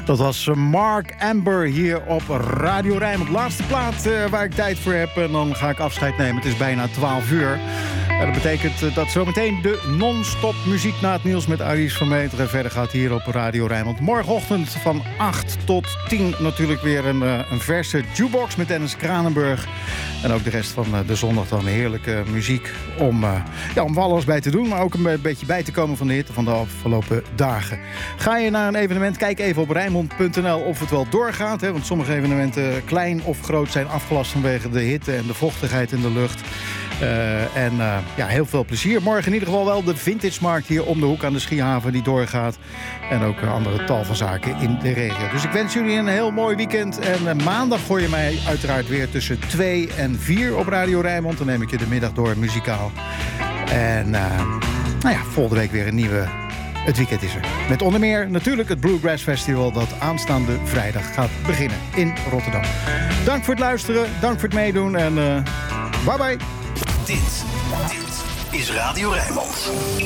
Dat was Mark Amber hier op Radio Rijnmond. Laatste plaat waar ik tijd voor heb. En dan ga ik afscheid nemen. Het is bijna 12 uur. Dat betekent dat zometeen de non-stop muziek na het nieuws met Aries van Meteren verder gaat hier op Radio Rijnmond. Morgenochtend van 8 tot 10 natuurlijk weer een verse jukebox met Dennis Kranenburg. En ook de rest van de zondag dan heerlijke muziek om alles bij te doen. Maar ook een beetje bij te komen van de hitte van de afgelopen dagen. Ga je naar een evenement, kijk even op Rijnmond.nl of het wel doorgaat. Hè, want sommige evenementen, klein of groot, zijn afgelast vanwege de hitte en de vochtigheid in de lucht. Heel veel plezier. Morgen in ieder geval wel de Vintage Markt hier om de hoek aan de Schiehaven die doorgaat. En ook andere tal van zaken in de regio. Dus ik wens jullie een heel mooi weekend. En maandag gooi je mij uiteraard weer tussen 2 en 4 op Radio Rijnmond. Dan neem ik je de middag door muzikaal. En volgende week weer een nieuwe... Het weekend is er. Met onder meer natuurlijk het Bluegrass Festival dat aanstaande vrijdag gaat beginnen in Rotterdam. Dank voor het luisteren, dank voor het meedoen en bye bye. Dit is Radio Rijnmond.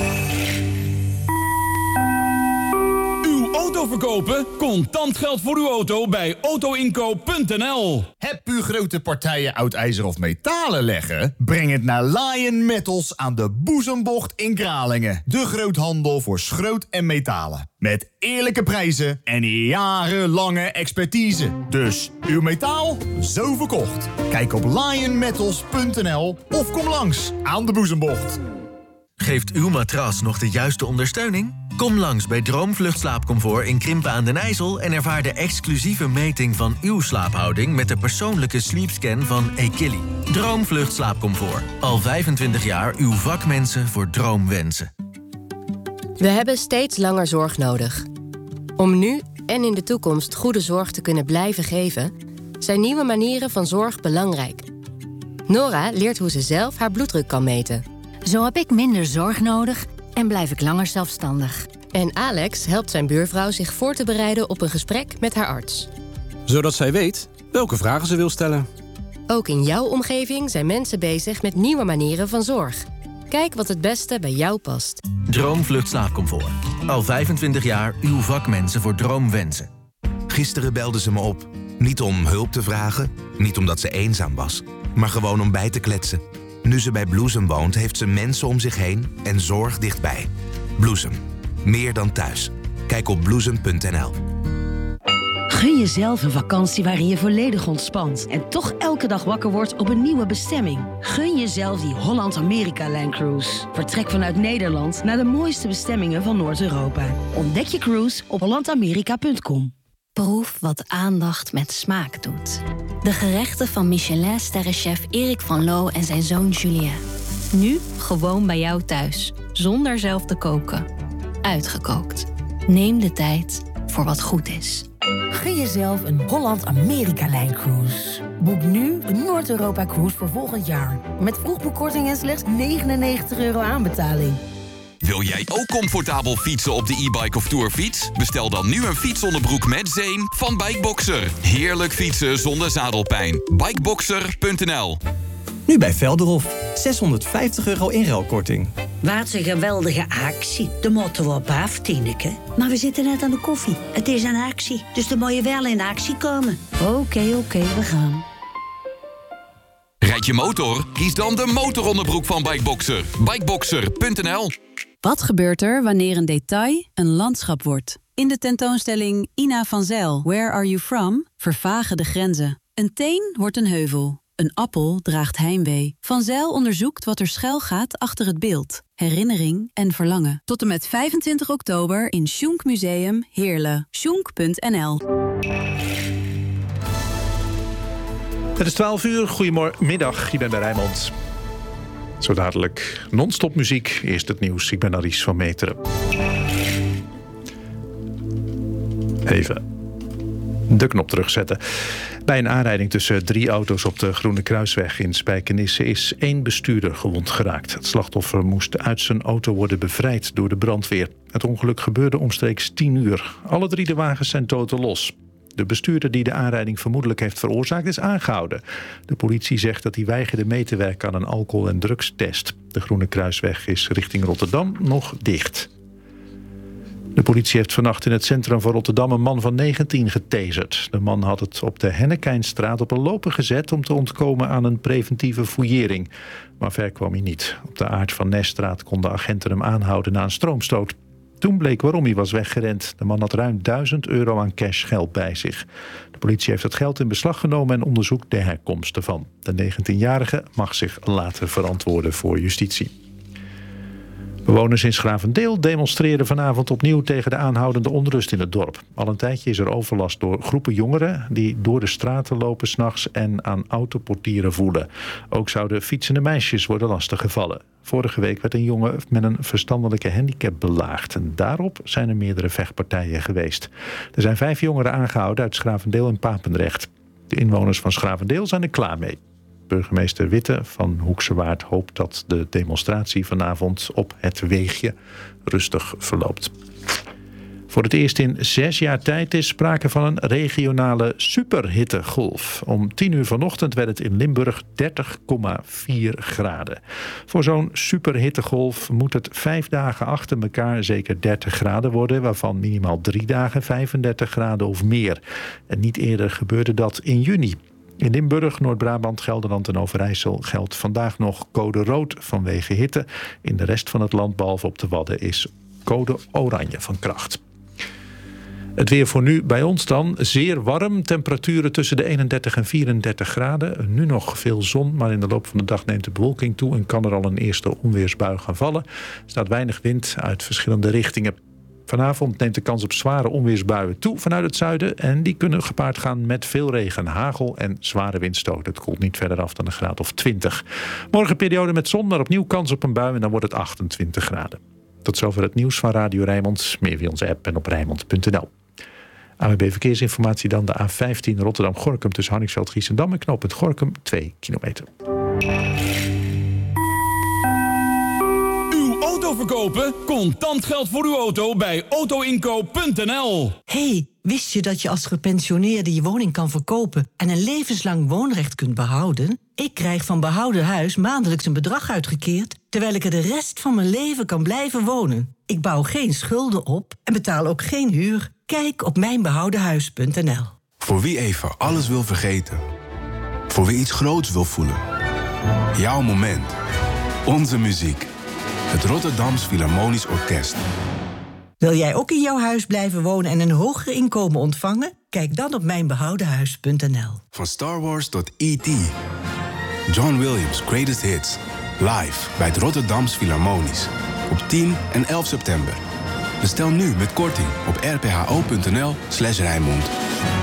Uw auto verkopen? Contant geld voor uw auto bij autoinkoop.nl. Heb u grote partijen oud ijzer of metalen leggen? Breng het naar Lion Metals aan de Boezembocht in Kralingen. De groothandel voor schroot en metalen. Met eerlijke prijzen en jarenlange expertise. Dus uw metaal, zo verkocht. Kijk op lionmetals.nl of kom langs aan de Boezembocht. Geeft uw matras nog de juiste ondersteuning? Kom langs bij Droomvlucht Slaapcomfort in Krimpen aan den IJssel... en ervaar de exclusieve meting van uw slaaphouding... met de persoonlijke sleepscan van Ekili. Droomvlucht Slaapcomfort. Al 25 jaar uw vakmensen voor droomwensen. We hebben steeds langer zorg nodig. Om nu en in de toekomst goede zorg te kunnen blijven geven... zijn nieuwe manieren van zorg belangrijk. Nora leert hoe ze zelf haar bloeddruk kan meten. Zo heb ik minder zorg nodig en blijf ik langer zelfstandig. En Alex helpt zijn buurvrouw zich voor te bereiden op een gesprek met haar arts. Zodat zij weet welke vragen ze wil stellen. Ook in jouw omgeving zijn mensen bezig met nieuwe manieren van zorg. Kijk wat het beste bij jou past. Droomvlucht Slaapcomfort. Al 25 jaar uw vakmensen voor droomwensen. Gisteren belde ze me op. Niet om hulp te vragen, niet omdat ze eenzaam was, maar gewoon om bij te kletsen. Nu ze bij Bloesem woont, heeft ze mensen om zich heen en zorg dichtbij. Bloesem. Meer dan thuis. Kijk op bloesem.nl. Gun jezelf een vakantie waarin je volledig ontspant... en toch elke dag wakker wordt op een nieuwe bestemming. Gun jezelf die Holland-Amerika-Line-cruise. Vertrek vanuit Nederland naar de mooiste bestemmingen van Noord-Europa. Ontdek je cruise op hollandamerika.com. Proef wat aandacht met smaak doet. De gerechten van Michelin-sterrenchef Erik van Loo en zijn zoon Julien. Nu gewoon bij jou thuis, zonder zelf te koken. Uitgekookt. Neem de tijd voor wat goed is. Gun jezelf een Holland-Amerika-lijncruise. Boek nu een Noord-Europa-cruise voor volgend jaar. Met vroegboekkorting en slechts €99 aanbetaling. Wil jij ook comfortabel fietsen op de e-bike of tourfiets? Bestel dan nu een fietsonderbroek met zeem van Bikeboxer. Heerlijk fietsen zonder zadelpijn. Bikeboxer.nl. Nu bij Velderhof. €650 inruilkorting. Wat een geweldige actie. De moeten we op af, Tineke. Maar we zitten net aan de koffie. Het is een actie, dus dan moet je wel in actie komen. Oké, we gaan. Rijd je motor? Kies dan de motoronderbroek van Bikeboxer. Bikeboxer.nl. Wat gebeurt er wanneer een detail een landschap wordt? In de tentoonstelling Ina van Zijl, Where Are You From? Vervagen de grenzen. Een teen wordt een heuvel. Een appel draagt heimwee. Van Zijl onderzoekt wat er schuil gaat achter het beeld. Herinnering en verlangen. Tot en met 25 oktober in Schunk Museum Heerlen. Schunk.nl. Het is 12 uur. Goedemiddag, je bent bij Rijnmond. Zo dadelijk non-stop muziek. Eerst het nieuws. Ik ben Aries van Meteren. Even de knop terugzetten. Bij een aanrijding tussen 3 auto's op de Groene Kruisweg in Spijkenisse is 1 bestuurder gewond geraakt. Het slachtoffer moest uit zijn auto worden bevrijd door de brandweer. Het ongeluk gebeurde omstreeks 10 uur. Alle 3 de wagens zijn totaal los. De bestuurder die de aanrijding vermoedelijk heeft veroorzaakt is aangehouden. De politie zegt dat hij weigerde mee te werken aan een alcohol- en drugstest. De Groene Kruisweg is richting Rotterdam nog dicht. De politie heeft vannacht in het centrum van Rotterdam een man van 19 getaserd. De man had het op de Hennekijnstraat op een loper gezet om te ontkomen aan een preventieve fouillering. Maar ver kwam hij niet. Op de Aart van Nesstraat konden agenten hem aanhouden na een stroomstoot. Toen bleek waarom hij was weggerend. De man had ruim €1000 aan cash geld bij zich. De politie heeft het geld in beslag genomen en onderzoekt de herkomst ervan. De 19-jarige mag zich later verantwoorden voor justitie. Bewoners in Schravendeel demonstreren vanavond opnieuw tegen de aanhoudende onrust in het dorp. Al een tijdje is er overlast door groepen jongeren die door de straten lopen 's nachts en aan autoportieren voelen. Ook zouden fietsende meisjes worden lastiggevallen. Vorige week werd een jongen met een verstandelijke handicap belaagd. En daarop zijn er meerdere vechtpartijen geweest. Er zijn 5 jongeren aangehouden uit Schravendeel en Papendrecht. De inwoners van Schravendeel zijn er klaar mee. Burgemeester Witte van Hoekse Waard hoopt dat de demonstratie vanavond op het Weegje rustig verloopt. Voor het eerst in 6 jaar tijd is sprake van een regionale superhittegolf. Om 10:00 vanochtend werd het in Limburg 30,4 graden. Voor zo'n superhittegolf moet het 5 dagen achter elkaar zeker 30 graden worden, waarvan minimaal 3 dagen 35 graden of meer. En niet eerder gebeurde dat in juni. In Limburg, Noord-Brabant, Gelderland en Overijssel geldt vandaag nog code rood vanwege hitte. In de rest van het land, behalve op de Wadden, is code oranje van kracht. Het weer voor nu bij ons dan. Zeer warm. Temperaturen tussen de 31 en 34 graden. Nu nog veel zon, maar in de loop van de dag neemt de bewolking toe en kan er al een eerste onweersbui gaan vallen. Er staat weinig wind uit verschillende richtingen. Vanavond neemt de kans op zware onweersbuien toe vanuit het zuiden. En die kunnen gepaard gaan met veel regen, hagel en zware windstoten. Het koelt niet verder af dan een graad of 20. Morgen periode met zon, maar opnieuw kans op een bui en dan wordt het 28 graden. Tot zover het nieuws van Radio Rijnmond. Meer via onze app en op Rijnmond.nl. ANWB Verkeersinformatie dan de A15 Rotterdam-Gorinchem tussen Harningsveld, Giessendam en knooppunt Gorinchem 2 kilometer. Uw auto verkopen? Contant geld voor uw auto bij autoinkoop.nl. Hey, wist je dat je als gepensioneerde je woning kan verkopen en een levenslang woonrecht kunt behouden? Ik krijg van Behouden Huis maandelijks een bedrag uitgekeerd, terwijl ik er de rest van mijn leven kan blijven wonen. Ik bouw geen schulden op en betaal ook geen huur. Kijk op mijnbehoudenhuis.nl. Voor wie even alles wil vergeten. Voor wie iets groots wil voelen. Jouw moment. Onze muziek. Het Rotterdams Philharmonisch Orkest. Wil jij ook in jouw huis blijven wonen en een hoger inkomen ontvangen? Kijk dan op mijnbehoudenhuis.nl. Van Star Wars tot E.T. John Williams' Greatest Hits. Live bij het Rotterdams Philharmonisch. Op 10 en 11 september. Bestel nu met korting op rpho.nl/Rijnmond.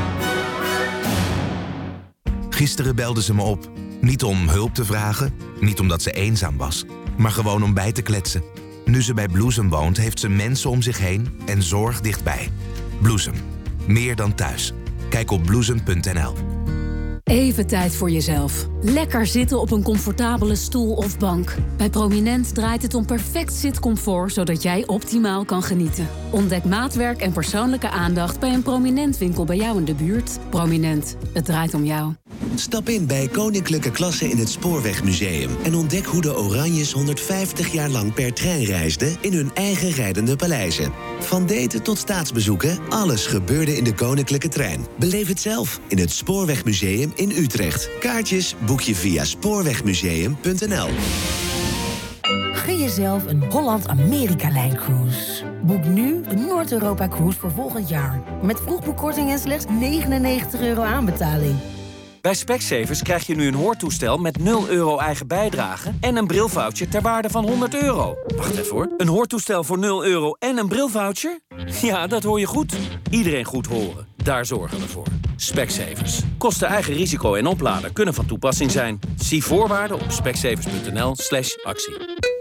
Gisteren belde ze me op. Niet om hulp te vragen, niet omdat ze eenzaam was, maar gewoon om bij te kletsen. Nu ze bij Bloesem woont, heeft ze mensen om zich heen en zorg dichtbij. Bloesem. Meer dan thuis. Kijk op bloesem.nl. Even tijd voor jezelf. Lekker zitten op een comfortabele stoel of bank. Bij Prominent draait het om perfect zitcomfort, zodat jij optimaal kan genieten. Ontdek maatwerk en persoonlijke aandacht bij een Prominent winkel bij jou in de buurt. Prominent, het draait om jou. Stap in bij Koninklijke Klasse in het Spoorwegmuseum en ontdek hoe de Oranjes 150 jaar lang per trein reisden in hun eigen rijdende paleizen. Van daten tot staatsbezoeken, alles gebeurde in de Koninklijke Trein. Beleef het zelf in het Spoorwegmuseum in Utrecht. Kaartjes boek je via spoorwegmuseum.nl. Gun jezelf een Holland-Amerika-lijncruise. Boek nu een Noord-Europa-cruise voor volgend jaar. Met vroegboekkorting en slechts €99 aanbetaling. Bij Specsavers krijg je nu een hoortoestel met €0 eigen bijdrage en een brilvoucher ter waarde van €100. Wacht even hoor. Een hoortoestel voor €0 en een brilvoucher? Ja, dat hoor je goed. Iedereen goed horen. Daar zorgen we voor. Specsavers. Kosten eigen risico en opladen kunnen van toepassing zijn. Zie voorwaarden op specsavers.nl/actie.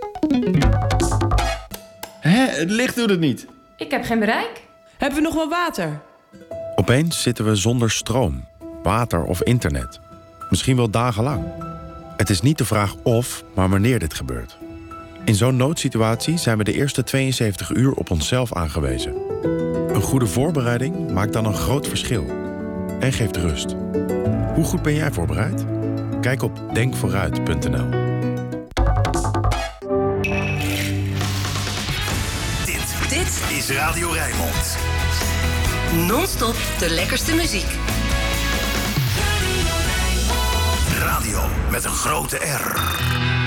Het licht doet het niet. Ik heb geen bereik. Hebben we nog wel water? Opeens zitten we zonder stroom, water of internet. Misschien wel dagenlang. Het is niet de vraag of, maar wanneer dit gebeurt. In zo'n noodsituatie zijn we de eerste 72 uur op onszelf aangewezen. Een goede voorbereiding maakt dan een groot verschil. En geeft rust. Hoe goed ben jij voorbereid? Kijk op denkvooruit.nl. Dit is Radio Radio Rijnmond. Non-stop de lekkerste muziek. Radio met een grote R.